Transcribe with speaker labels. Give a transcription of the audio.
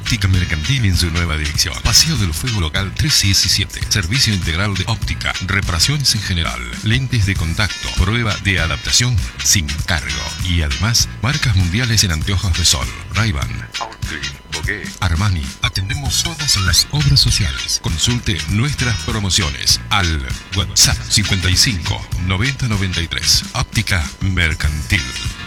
Speaker 1: Óptica Mercantil en su nueva dirección. Paseo del Fuego Local 317. Servicio integral de óptica, reparaciones en general, lentes de contacto, prueba de adaptación sin cargo. Y además, marcas mundiales en anteojos de sol. Ray-Ban, Bogué, Armani. Atendemos todas las obras sociales. Consulte nuestras promociones al WhatsApp 55 90 93. Óptica Mercantil.